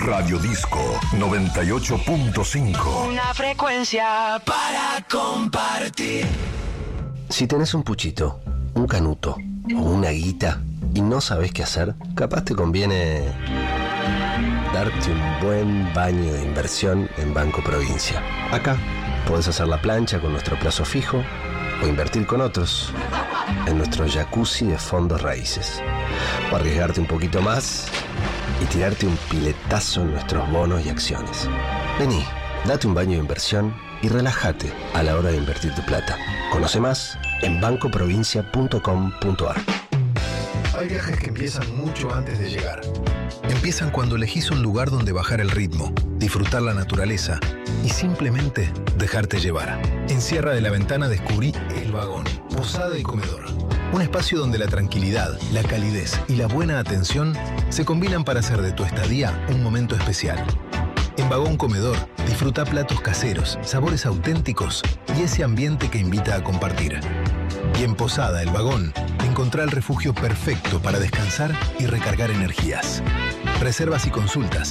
Radio Disco 98.5. Una frecuencia para compartir. Si tenés un puchito, un canuto o una guita y no sabés qué hacer, capaz te conviene darte un buen baño de inversión en Banco Provincia. Acá podés hacer la plancha con nuestro plazo fijo o invertir con otros en nuestro jacuzzi de fondos raíces. O arriesgarte un poquito más y tirarte un piletazo en nuestros bonos y acciones. Vení, date un baño de inversión y relájate a la hora de invertir tu plata. Conoce más en bancoprovincia.com.ar. Hay viajes que empiezan mucho antes de llegar. Empiezan cuando elegís un lugar donde bajar el ritmo, disfrutar la naturaleza y simplemente dejarte llevar. En Sierra de la Ventana descubrí El Vagón, posada y comedor. Un espacio donde la tranquilidad, la calidez y la buena atención se combinan para hacer de tu estadía un momento especial. En Vagón Comedor, disfruta platos caseros, sabores auténticos y ese ambiente que invita a compartir. Y en Posada El Vagón, encontrá el refugio perfecto para descansar y recargar energías. Reservas y consultas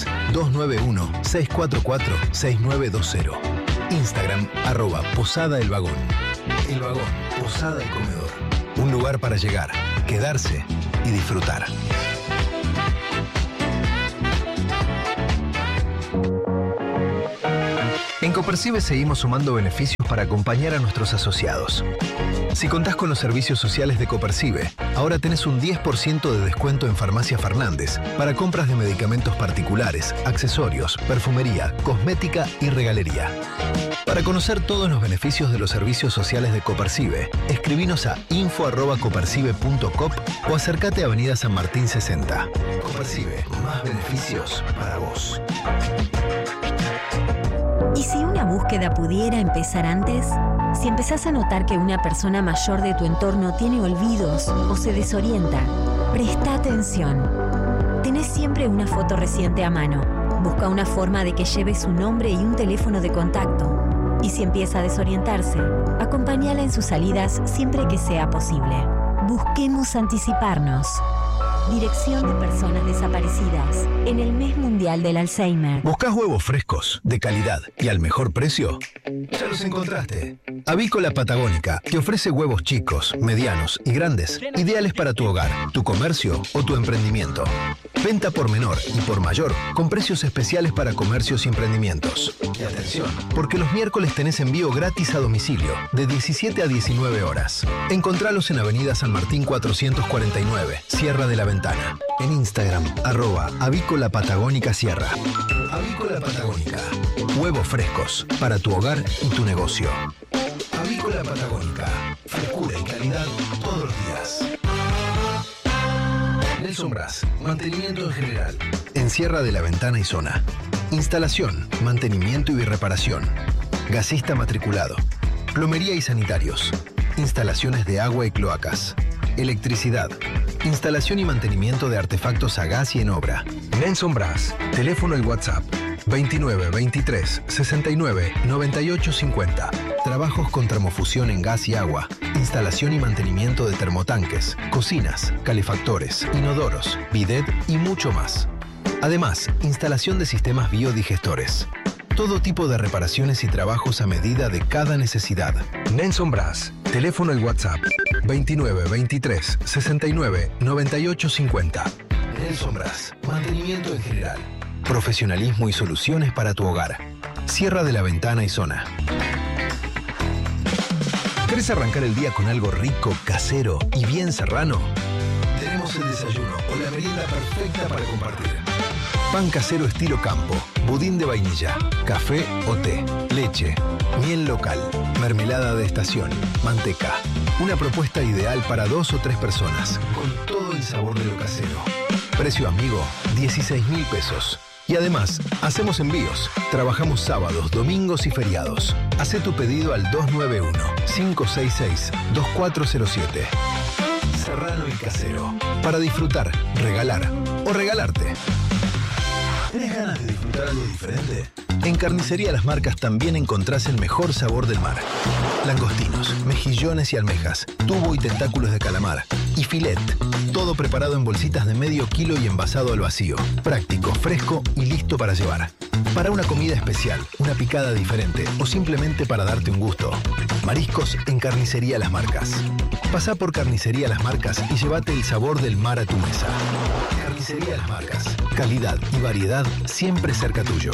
291-644-6920. Instagram @Posada El Vagón. El Vagón, Posada y Comedor. Un lugar para llegar, quedarse y disfrutar. En Copercibe seguimos sumando beneficios para acompañar a nuestros asociados. Si contás con los servicios sociales de Copercibe, ahora tenés un 10% de descuento en Farmacia Fernández para compras de medicamentos particulares, accesorios, perfumería, cosmética y regalería. Para conocer todos los beneficios de los servicios sociales de Copercibe, escribinos a info@copercibe.coop o acércate a Avenida San Martín 60. Copercibe, más beneficios para vos. ¿Y si una búsqueda pudiera empezar antes? Si empezás a notar que una persona mayor de tu entorno tiene olvidos o se desorienta, presta atención. Tenés siempre una foto reciente a mano. Busca una forma de que lleve su nombre y un teléfono de contacto. Y si empieza a desorientarse, acompáñala en sus salidas siempre que sea posible. Busquemos anticiparnos. Dirección de Personas Desaparecidas en el Mes Mundial del Alzheimer. ¿Buscás huevos frescos, de calidad y al mejor precio? Ya los encontraste. Avícola Patagónica te ofrece huevos chicos, medianos y grandes, ideales para tu hogar, tu comercio o tu emprendimiento. Venta por menor y por mayor, con precios especiales para comercios y emprendimientos. Y atención, porque los miércoles tenés envío gratis a domicilio, de 17 a 19 horas. Encontralos en Avenida San Martín 449, Sierra de la Ventana. En Instagram, @Avícola Patagónica Sierra. Avícola Patagónica. Huevos frescos para tu hogar y tu negocio. Avícola Patagónica. Frescura y calidad todos los días. Nelson Brás. Mantenimiento en general. En Sierra de la Ventana y zona. Instalación, mantenimiento y reparación. Gasista matriculado. Plomería y sanitarios. Instalaciones de agua y cloacas. Electricidad. Instalación y mantenimiento de artefactos a gas y en obra. Nelson Brás. Teléfono y WhatsApp 29 23 69 98 50. Trabajos con termofusión en gas y agua. Instalación y mantenimiento de termotanques, cocinas, calefactores, inodoros, bidet y mucho más. Además, instalación de sistemas biodigestores. Todo tipo de reparaciones y trabajos a medida de cada necesidad. Nelson Brás. Teléfono y WhatsApp 29 23 69 98 50. Nelson Brás. Mantenimiento en general. Profesionalismo y soluciones para tu hogar. Sierra de la Ventana y zona. ¿Querés arrancar el día con algo rico, casero y bien serrano? Tenemos el desayuno o la merienda perfecta para compartir. Pan casero estilo campo, budín de vainilla, café o té, leche, miel local, mermelada de estación, manteca. Una propuesta ideal para 2 o 3 personas, con todo el sabor de lo casero. Precio amigo, 16.000 pesos. Y además, hacemos envíos. Trabajamos sábados, domingos y feriados. Hacé tu pedido al 291-566-2407. Serrano y casero. Para disfrutar, regalar o regalarte. ¿Tenés ganas de disfrutar algo diferente? En Carnicería Las Marcas también encontrás el mejor sabor del mar. Langostinos, mejillones y almejas, tubo y tentáculos de calamar, Y filet, todo preparado en bolsitas de medio kilo y envasado al vacío. Práctico, fresco y listo para llevar. Para una comida especial, una picada diferente o simplemente para darte un gusto. Mariscos en Carnicería Las Marcas. Pasá por Carnicería Las Marcas y llévate el sabor del mar a tu mesa. Carnicería Las Marcas. Calidad y variedad siempre cerca tuyo.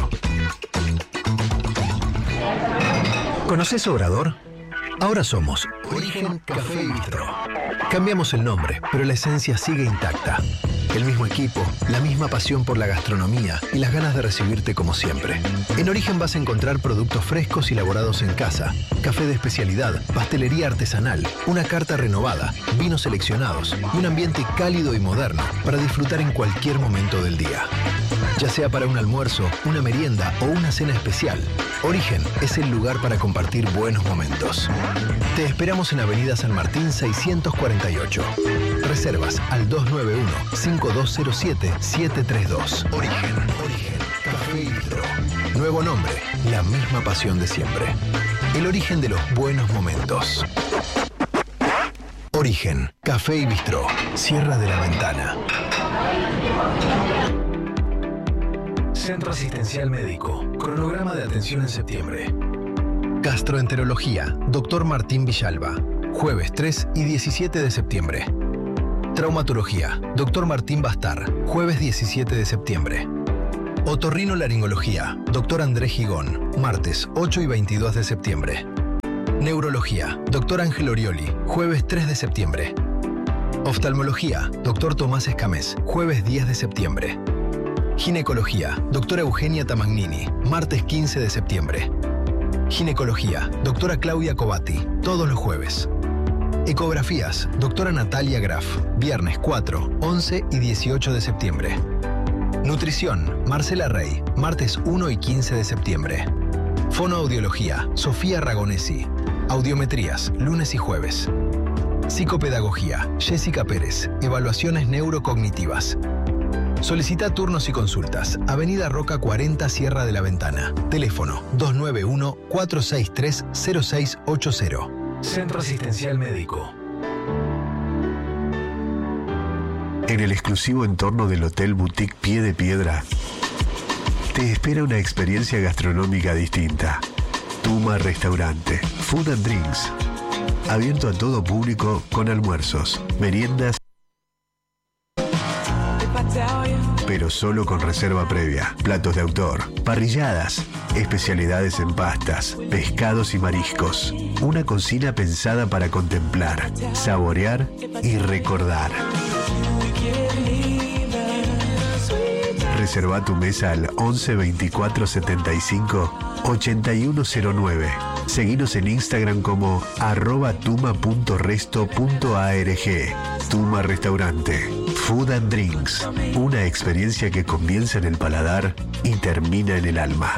¿Conoces Obrador? Ahora somos Origen Café y Bistro. Cambiamos el nombre, pero la esencia sigue intacta. El mismo equipo, la misma pasión por la gastronomía y las ganas de recibirte como siempre. En Origen vas a encontrar productos frescos y elaborados en casa, café de especialidad, pastelería artesanal, una carta renovada, vinos seleccionados y un ambiente cálido y moderno para disfrutar en cualquier momento del día. Ya sea para un almuerzo, una merienda o una cena especial, Origen es el lugar para compartir buenos momentos. Te esperamos en Avenida San Martín 648. Reservas al 291-5207-732. Origen, Café y Bistro. Nuevo nombre, la misma pasión de siempre. El origen de los buenos momentos. Origen, Café y Bistro. Sierra de la Ventana. Centro Asistencial Médico. Cronograma de atención en septiembre. Gastroenterología. Dr. Martín Villalba. Jueves 3 y 17 de septiembre. Traumatología. Dr. Martín Bastar. Jueves 17 de septiembre. Otorrinolaringología. Dr. Andrés Gigón. Martes 8 y 22 de septiembre. Neurología. Dr. Ángel Orioli. Jueves 3 de septiembre. Oftalmología. Dr. Tomás Escamés. Jueves 10 de septiembre. Ginecología, doctora Eugenia Tamagnini, martes 15 de septiembre. Ginecología, doctora Claudia Covati, todos los jueves. Ecografías, doctora Natalia Graf, viernes 4, 11 y 18 de septiembre. Nutrición, Marcela Rey, martes 1 y 15 de septiembre. Fonoaudiología, Sofía Ragonesi. Audiometrías, lunes y jueves. Psicopedagogía, Jessica Pérez, evaluaciones neurocognitivas. Solicita turnos y consultas. Avenida Roca 40, Sierra de la Ventana. Teléfono 291-463-0680. Centro Asistencial Médico. En el exclusivo entorno del Hotel Boutique Pie de Piedra, te espera una experiencia gastronómica distinta. Tuma Restaurante, Food and Drinks. Abierto a todo público con almuerzos, meriendas, pero solo con reserva previa. Platos de autor, parrilladas, especialidades en pastas, pescados y mariscos. Una cocina pensada para contemplar, saborear y recordar. Reserva tu mesa al 11 24 75 8109. Seguinos en Instagram como @tuma.resto.arg. Tuma Restaurante, Food and Drinks. Una experiencia que comienza en el paladar y termina en el alma.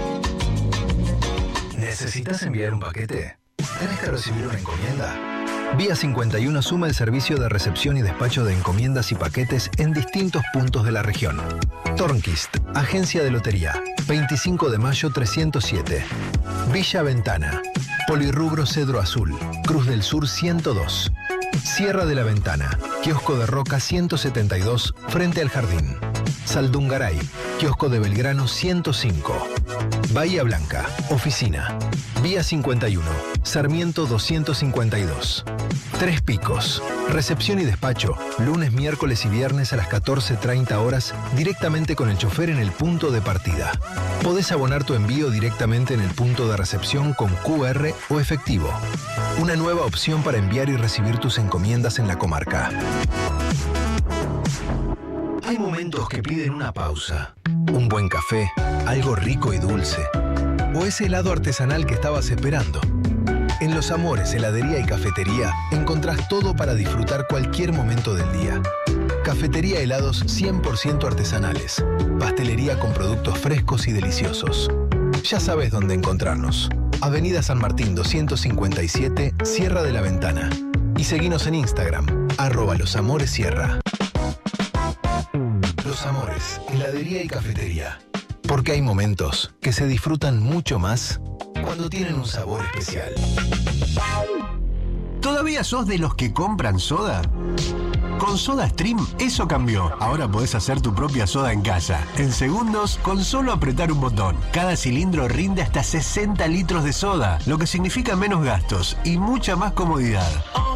¿Necesitas enviar un paquete? ¿Tenés que recibir una encomienda? Vía 51 suma el servicio de recepción y despacho de encomiendas y paquetes en distintos puntos de la región. Tornquist, Agencia de Lotería, 25 de mayo 307. Villa Ventana, Polirrubro Cedro Azul, Cruz del Sur 102. Sierra de la Ventana, Kiosco de Roca 172, frente al jardín. Saldungaray, Kiosco de Belgrano 105. Bahía Blanca, Oficina. Vía 51, Sarmiento 252. Tres Picos, recepción y despacho, lunes, miércoles y viernes a las 14:30 horas, directamente con el chofer en el punto de partida. Podés abonar tu envío directamente en el punto de recepción con QR o efectivo. Una nueva opción para enviar y recibir tus encomiendas en la comarca. Hay momentos que piden una pausa. Un buen café, algo rico y dulce. O ese helado artesanal que estabas esperando. En Los Amores, heladería y cafetería, encontrás todo para disfrutar cualquier momento del día. Cafetería, helados 100% artesanales. Pastelería con productos frescos y deliciosos. Ya sabes dónde encontrarnos. Avenida San Martín 257, Sierra de la Ventana. Y seguinos en Instagram, @losamoresierra. Los Amores, heladería y cafetería. Porque hay momentos que se disfrutan mucho más cuando tienen un sabor especial. ¿Todavía ¿Todavía sos de los que compran soda? Con SodaStream eso cambió. Ahora podés hacer tu propia soda en casa. En segundos, con solo apretar un botón. Cada cilindro rinde hasta 60 litros de soda, lo que significa menos gastos y mucha más comodidad.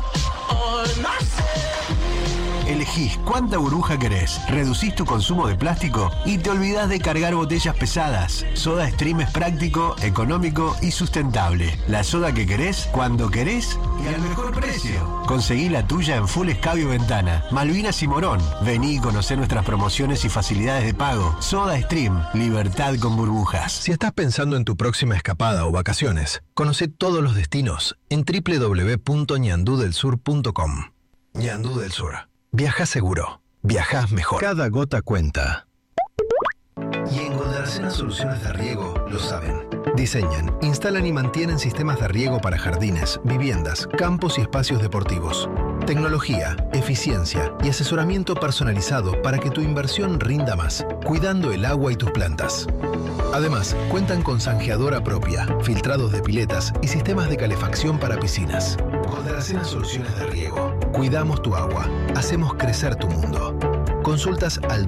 Elegís cuánta burbuja querés, reducís tu consumo de plástico y te olvidás de cargar botellas pesadas. SodaStream es práctico, económico y sustentable. La soda que querés, cuando querés y al mejor precio. Conseguí la tuya en Full Escabio Ventana, Malvinas y Morón. Vení y conocé nuestras promociones y facilidades de pago. SodaStream, libertad con burbujas. Si estás pensando en tu próxima escapada o vacaciones, conoce todos los destinos en www.ñandudelsur.com. Ñandú del Sur. Viaja seguro. Viajás mejor. Cada gota cuenta. Y en Goldaracena Soluciones de Riego lo saben. Diseñan, instalan y mantienen sistemas de riego para jardines, viviendas, campos y espacios deportivos. Tecnología, eficiencia y asesoramiento personalizado para que tu inversión rinda más, cuidando el agua y tus plantas. Además, cuentan con zanjeadora propia, filtrados de piletas y sistemas de calefacción para piscinas. Goldaracena Soluciones de Riego. Cuidamos tu agua. Hacemos crecer tu mundo. Consultas al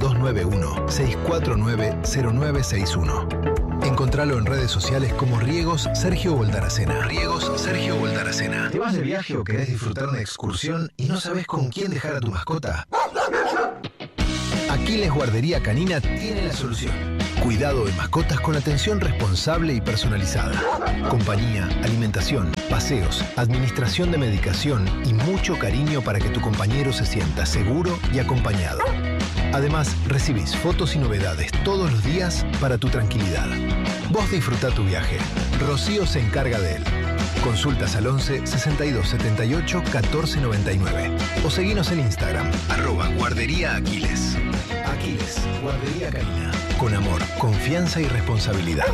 291-649-0961. Encontralo en redes sociales como Riegos Sergio Goldaracena. Riegos Sergio Goldaracena. ¿Te vas de viaje o querés disfrutar una excursión y no sabes con quién dejar a tu mascota? Aquiles Guardería Canina tiene la solución. Cuidado de mascotas con atención responsable y personalizada. Compañía, alimentación, paseos, administración de medicación y mucho cariño para que tu compañero se sienta seguro y acompañado. Además, recibís fotos y novedades todos los días para tu tranquilidad. Vos disfrutá tu viaje. Rocío se encarga de él. Consultas al 11 62 78 14 99 o seguinos en Instagram @guardería Aquiles. Aquiles, Guardería Canina. Con amor, confianza y responsabilidad.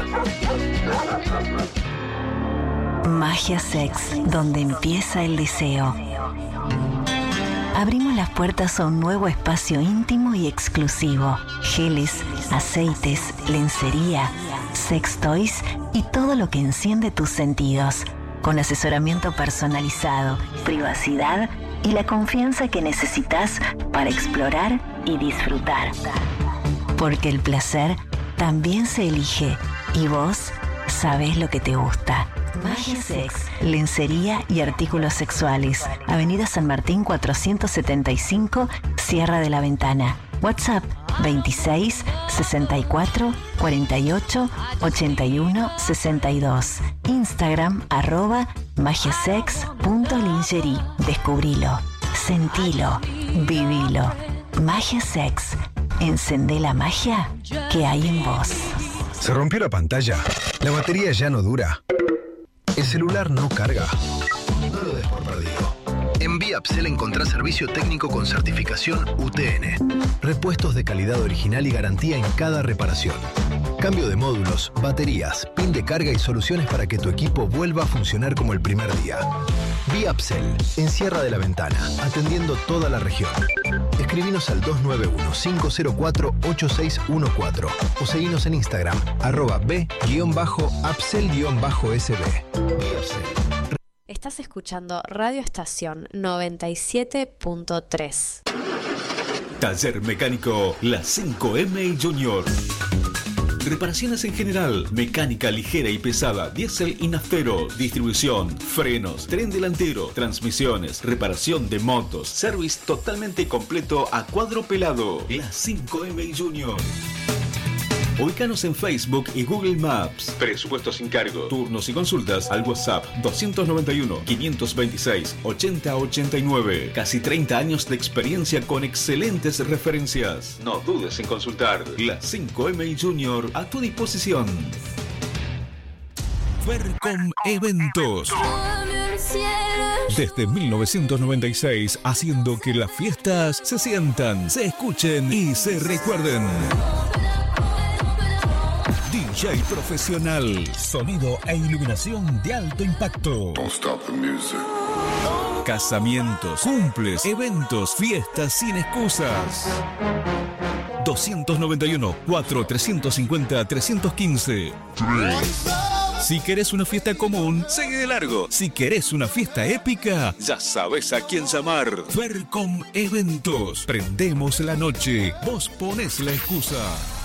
Magia Sex, donde empieza el deseo. Abrimos las puertas a un nuevo espacio íntimo y exclusivo. Geles, aceites, lencería, sex toys y todo lo que enciende tus sentidos. Con asesoramiento personalizado, privacidad y la confianza que necesitas para explorar y disfrutar. Porque el placer también se elige y vos sabés lo que te gusta. Magia Sex, lencería y artículos sexuales. Avenida San Martín 475, Sierra de la Ventana. WhatsApp 26 64 48 81 62. Instagram @magiasex.lingerie. Descubrilo, sentilo, vivilo. Magia Sex. Encendé la magia que hay en vos. ¿Se rompió la pantalla? ¿La batería ya no dura? ¿El celular no carga? No lo des por perdido. En Viapsel encontrás servicio técnico con certificación UTN. Repuestos de calidad original y garantía en cada reparación. Cambio de módulos, baterías, pin de carga y soluciones para que tu equipo vuelva a funcionar como el primer día. Viapsel, en Sierra de la Ventana, atendiendo toda la región. Escribinos al 291-504-8614 o seguinos en Instagram @b_apsel_sb. Estás escuchando Radio Estación 97.3. Taller Mecánico La 5M Junior. Reparaciones en general, mecánica ligera y pesada, diésel y naftero, distribución, frenos, tren delantero, transmisiones, reparación de motos, service totalmente completo a cuadro pelado. La 5M Junior. Ubícanos en Facebook y Google Maps. Presupuesto sin cargo. Turnos y consultas al WhatsApp 291-526-8089. Casi 30 años de experiencia con excelentes referencias. No dudes en consultar. La 5M Junior a tu disposición. Vercom Eventos. Desde 1996, haciendo que las fiestas se sientan, se escuchen y se recuerden. DJ profesional, sonido e iluminación de alto impacto. Casamientos, cumples, eventos, fiestas sin excusas. 291 4 350 315. Si querés una fiesta común, seguí de largo. Si querés una fiesta épica, ya sabes a quién llamar. Fercom Eventos. Prendemos la noche. Vos ponés la excusa.